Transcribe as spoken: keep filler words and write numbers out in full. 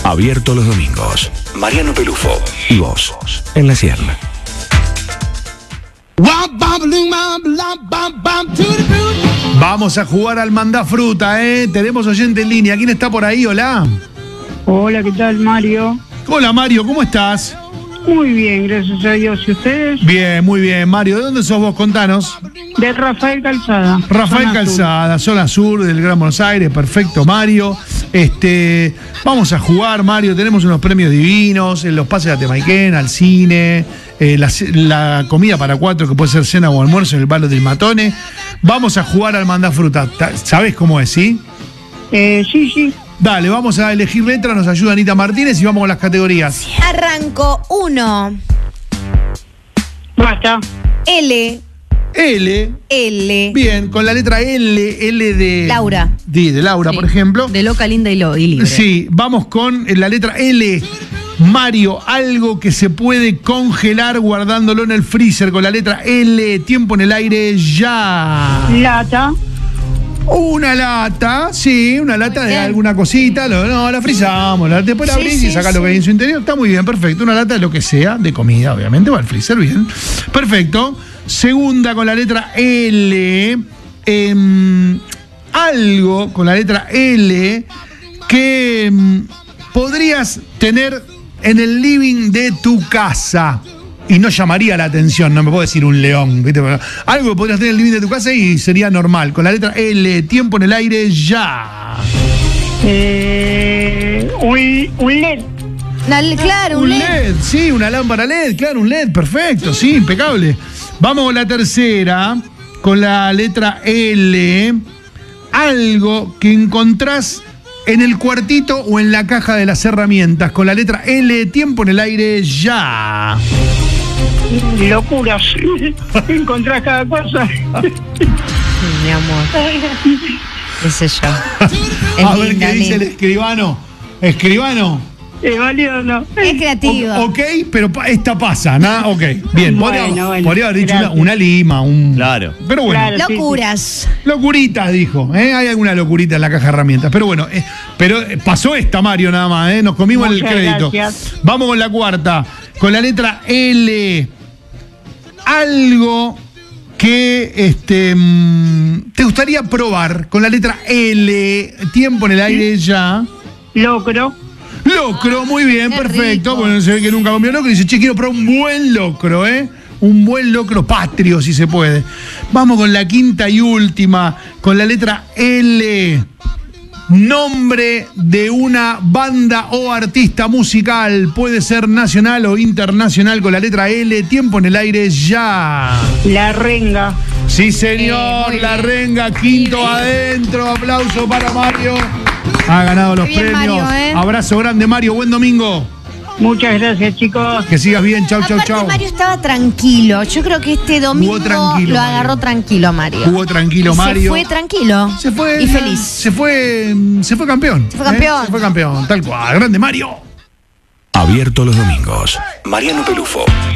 Abierto los domingos. Mariano Pelufo y vos en la Cien. Vamos a jugar al Mandá Fruta, ¿eh? Tenemos oyente en línea. ¿Quién está por ahí? Hola. Hola, ¿qué tal, Mario? Hola, Mario, ¿cómo estás? Muy bien, gracias a Dios. ¿Y ustedes? Bien, muy bien. Mario, ¿de dónde sos vos? Contanos. De Rafael Calzada. Rafael zona Calzada, sur. zona sur del Gran Buenos Aires. Perfecto, Mario. Este, vamos a jugar, Mario. Tenemos unos premios divinos, en los pases a Temayquén, al cine, eh, la, la comida para cuatro, que puede ser cena o almuerzo en el Palo del Matone. Vamos a jugar al Mandá Fruta. ¿Sabés cómo es, sí? Eh, sí, sí. Dale, vamos a elegir letra, nos ayuda Anita Martínez y vamos con las categorías. Arranco. Uno. Basta. L. L. L. Bien, con la letra L, L de... Laura. De, de Laura, Sí. por ejemplo. De loca, linda y, lo, y libre. Sí, vamos con la letra L. Mario, algo que se puede congelar guardándolo en el freezer con la letra L. Tiempo en el aire, ya. Lata. Una lata, sí, una lata de bien. alguna cosita, lo- no, la frizamos, la, después la Sí, abrís sí, y sacás sí. lo que hay en su interior, está muy bien, perfecto, una lata de lo que sea, de comida, obviamente, va al freezer, bien, perfecto. Segunda con la letra L, em, algo con la letra L que em, podrías tener en el living de tu casa. Y no llamaría la atención, no me puedo decir un león, ¿viste? Algo que podrías tener en el living de tu casa y sería normal. Con la letra L, tiempo en el aire, ya. Eh, un, un L E D. La- claro, un Un L. L E D, sí, una lámpara L E D, claro, un L E D, perfecto, sí, impecable. Vamos con la tercera, con la letra L, algo que encontrás en el cuartito o en la caja de las herramientas. Con la letra L, tiempo en el aire, ya. Locuras. Encontrás cada cosa. Mi amor. ¿Qué sé yo? Es A ver linda, qué dice el linda. escribano. Escribano. ¿Es válido o no? Es creativo. O- ok, pero pa- esta pasa, ¿no? Ok, bien. Podría, Bueno, bueno, podría haber dicho una, gracias. una lima, un. Claro. Pero bueno. Claro. sí, Locuras. Locuritas, dijo. ¿eh? Hay alguna locurita en la caja de herramientas. Pero bueno, eh, pero eh, pasó esta, Mario, nada más. ¿eh? Nos comimos Muchas el crédito. gracias. Vamos con la cuarta. Con la letra L. Algo que este, mm, te gustaría probar. Con la letra L. Tiempo en el aire, ya. Locro. Locro, muy bien, Qué perfecto. rico. Bueno, se ve que nunca comió locro y dice, che, quiero probar un buen locro, ¿eh? Un buen locro patrio, si se puede. Vamos con la quinta y última, con la letra L. Nombre de una banda o artista musical. Puede ser nacional o internacional con la letra L. Tiempo en el aire, ya. La renga. Sí, señor, Eh, muy la bien. renga, quinto Muy bien. adentro. Aplauso para Mario. Ha ganado los Qué bien, premios. Mario, ¿eh? Abrazo grande, Mario. Buen domingo. Muchas gracias, chicos. Que sigas bien. Chau, chau, Aparte, chau. Mario estaba tranquilo. Yo creo que este domingo tranquilo, lo Mario. agarró tranquilo a Mario. Jugó tranquilo, Y Mario. Se fue tranquilo. Se fue. Y feliz. Se fue. Se fue campeón. Se fue campeón. ¿eh? Se fue campeón. Tal cual. Grande, Mario. Abierto los domingos. Mariano Pelufo